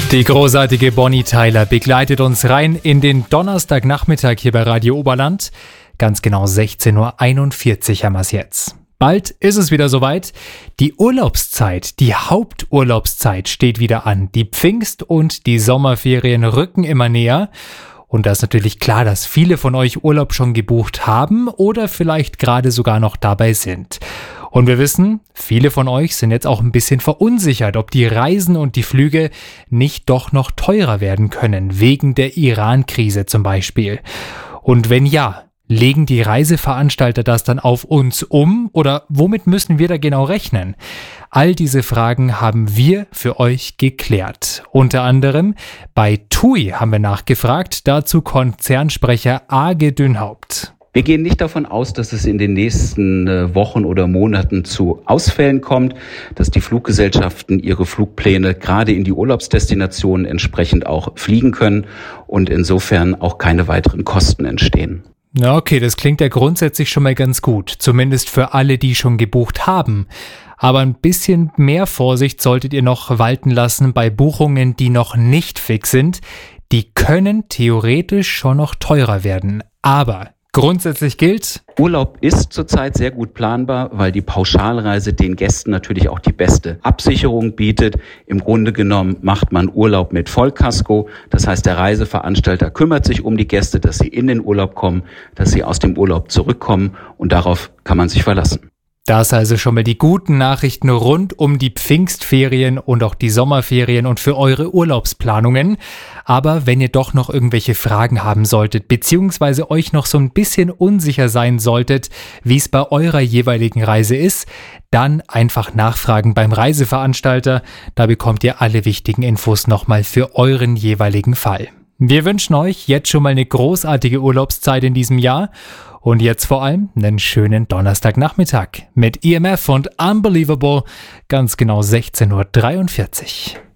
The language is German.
Die großartige Bonnie Tyler begleitet uns rein in den Donnerstagnachmittag hier bei Radio Oberland. Ganz genau 16.41 Uhr haben wir es jetzt. Bald ist es wieder soweit. Die Urlaubszeit, die Haupturlaubszeit steht wieder an. Die Pfingst- und die Sommerferien rücken immer näher. Und da ist natürlich klar, dass viele von euch Urlaub schon gebucht haben oder vielleicht gerade sogar noch dabei sind. Und wir wissen, viele von euch sind jetzt auch ein bisschen verunsichert, ob die Reisen und die Flüge nicht doch noch teurer werden können, wegen der Iran-Krise zum Beispiel. Und wenn ja, legen die Reiseveranstalter das dann auf uns um oder womit müssen wir da genau rechnen? All diese Fragen haben wir für euch geklärt. Unter anderem bei TUI haben wir nachgefragt, dazu Konzernsprecher Age Dünnhaupt. Wir gehen nicht davon aus, dass es in den nächsten Wochen oder Monaten zu Ausfällen kommt, dass die Fluggesellschaften ihre Flugpläne gerade in die Urlaubsdestinationen entsprechend auch fliegen können und insofern auch keine weiteren Kosten entstehen. Na okay, das klingt ja grundsätzlich schon mal ganz gut, zumindest für alle, die schon gebucht haben. Aber ein bisschen mehr Vorsicht solltet ihr noch walten lassen bei Buchungen, die noch nicht fix sind. Die können theoretisch schon noch teurer werden, aber grundsätzlich gilt: Urlaub ist zurzeit sehr gut planbar, weil die Pauschalreise den Gästen natürlich auch die beste Absicherung bietet. Im Grunde genommen macht man Urlaub mit Vollkasko. Das heißt, der Reiseveranstalter kümmert sich um die Gäste, dass sie in den Urlaub kommen, dass sie aus dem Urlaub zurückkommen und darauf kann man sich verlassen. Das also schon mal die guten Nachrichten rund um die Pfingstferien und auch die Sommerferien und für eure Urlaubsplanungen. Aber wenn ihr doch noch irgendwelche Fragen haben solltet, beziehungsweise euch noch so ein bisschen unsicher sein solltet, wie es bei eurer jeweiligen Reise ist, dann einfach nachfragen beim Reiseveranstalter. Da bekommt ihr alle wichtigen Infos nochmal für euren jeweiligen Fall. Wir wünschen euch jetzt schon mal eine großartige Urlaubszeit in diesem Jahr und jetzt vor allem einen schönen Donnerstagnachmittag mit EMF und Unbelievable, ganz genau 16.43 Uhr.